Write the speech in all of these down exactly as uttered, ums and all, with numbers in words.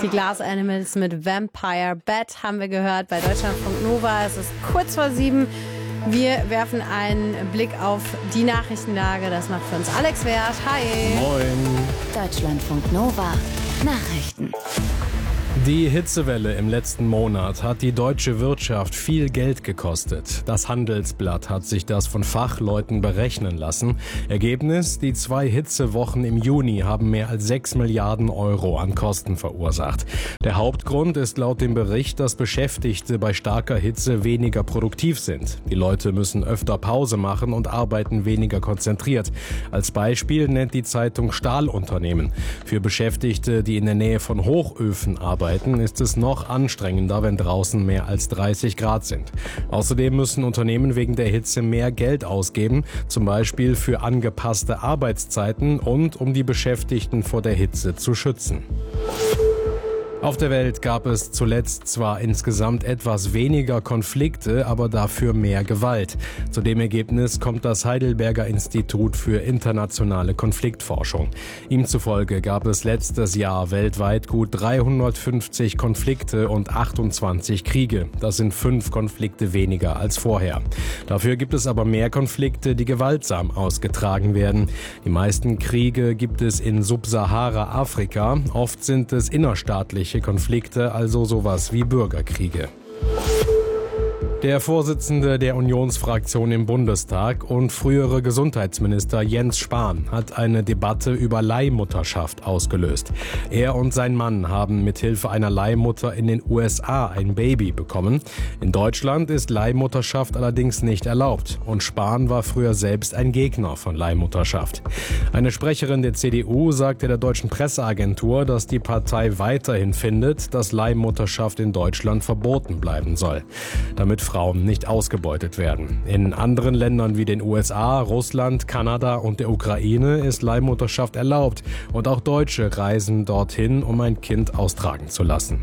Die Glass Animals mit Vampire Bat haben wir gehört bei Deutschlandfunk Nova. Es ist kurz vor sieben. Wir werfen einen Blick auf die Nachrichtenlage. Das macht für uns Alex Wert. Hi. Moin. Deutschlandfunk Nova. Nachrichten. Die Hitzewelle im letzten Monat hat die deutsche Wirtschaft viel Geld gekostet. Das Handelsblatt hat sich das von Fachleuten berechnen lassen. Ergebnis: Die zwei Hitzewochen im Juni haben mehr als sechs Milliarden Euro an Kosten verursacht. Der Hauptgrund ist laut dem Bericht, dass Beschäftigte bei starker Hitze weniger produktiv sind. Die Leute müssen öfter Pause machen und arbeiten weniger konzentriert. Als Beispiel nennt die Zeitung Stahlunternehmen. Für Beschäftigte, die in der Nähe von Hochöfen arbeiten, ist es noch anstrengender, wenn draußen mehr als dreißig Grad sind. Außerdem müssen Unternehmen wegen der Hitze mehr Geld ausgeben, zum Beispiel für angepasste Arbeitszeiten und um die Beschäftigten vor der Hitze zu schützen. Auf der Welt gab es zuletzt zwar insgesamt etwas weniger Konflikte, aber dafür mehr Gewalt. Zu dem Ergebnis kommt das Heidelberger Institut für internationale Konfliktforschung. Ihm zufolge gab es letztes Jahr weltweit gut dreihundertfünfzig Konflikte und achtundzwanzig Kriege. Das sind fünf Konflikte weniger als vorher. Dafür gibt es aber mehr Konflikte, die gewaltsam ausgetragen werden. Die meisten Kriege gibt es in Subsahara-Afrika. Oft sind es innerstaatliche Konflikte, also sowas wie Bürgerkriege. Der Vorsitzende der Unionsfraktion im Bundestag und frühere Gesundheitsminister Jens Spahn hat eine Debatte über Leihmutterschaft ausgelöst. Er und sein Mann haben mithilfe einer Leihmutter in den U S A ein Baby bekommen. In Deutschland ist Leihmutterschaft allerdings nicht erlaubt und Spahn war früher selbst ein Gegner von Leihmutterschaft. Eine Sprecherin der C D U sagte der deutschen Presseagentur, dass die Partei weiterhin findet, dass Leihmutterschaft in Deutschland verboten bleiben soll, damit Frauen nicht ausgebeutet werden. In anderen Ländern wie den U S A, Russland, Kanada und der Ukraine ist Leihmutterschaft erlaubt und auch Deutsche reisen dorthin, um ein Kind austragen zu lassen.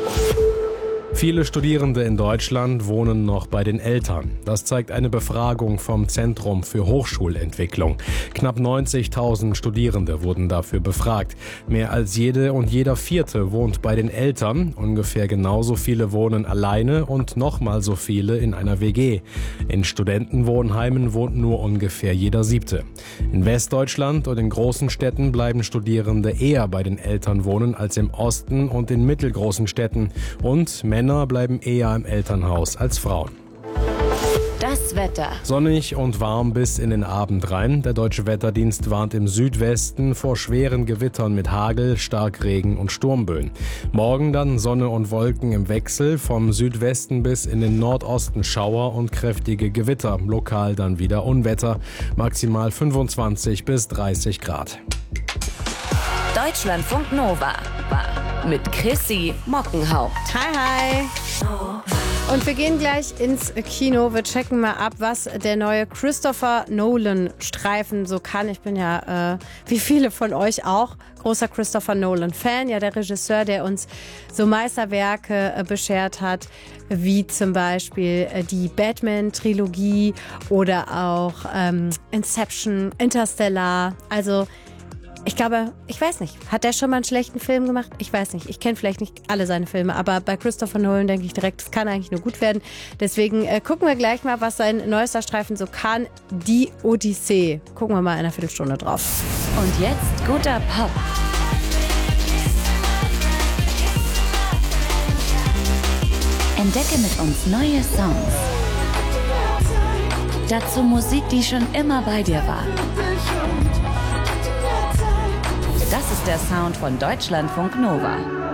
Viele Studierende in Deutschland wohnen noch bei den Eltern. Das zeigt eine Befragung vom Zentrum für Hochschulentwicklung. Knapp neunzigtausend Studierende wurden dafür befragt. Mehr als jede und jeder Vierte wohnt bei den Eltern. Ungefähr genauso viele wohnen alleine und nochmal so viele in einer W G. In Studentenwohnheimen wohnt nur ungefähr jeder Siebte. In Westdeutschland und in großen Städten bleiben Studierende eher bei den Eltern wohnen als im Osten und in mittelgroßen Städten. Und Männer bleiben eher im Elternhaus als Frauen. Das Wetter. Sonnig und warm bis in den Abend rein. Der Deutsche Wetterdienst warnt im Südwesten vor schweren Gewittern mit Hagel, Starkregen und Sturmböen. Morgen dann Sonne und Wolken im Wechsel, vom Südwesten bis in den Nordosten Schauer und kräftige Gewitter. Lokal dann wieder Unwetter, maximal fünfundzwanzig bis dreißig Grad. Deutschlandfunk Nova mit Chrissy Mockenhaupt. Hi, hi. Und wir gehen gleich ins Kino. Wir checken mal ab, was der neue Christopher Nolan-Streifen so kann. Ich bin ja, äh, wie viele von euch auch, großer Christopher Nolan-Fan. Ja, der Regisseur, der uns so Meisterwerke äh, beschert hat, wie zum Beispiel äh, die Batman-Trilogie oder auch ähm, Inception, Interstellar. Also ich glaube, ich weiß nicht, hat der schon mal einen schlechten Film gemacht? Ich weiß nicht, ich kenne vielleicht nicht alle seine Filme, aber bei Christopher Nolan denke ich direkt, es kann eigentlich nur gut werden. Deswegen äh, gucken wir gleich mal, was sein neuester Streifen so kann. Die Odyssee. Gucken wir mal in einer Viertelstunde drauf. Und jetzt guter Pop. Entdecke mit uns neue Songs. Dazu Musik, die schon immer bei dir war. Das ist der Sound von Deutschlandfunk Nova.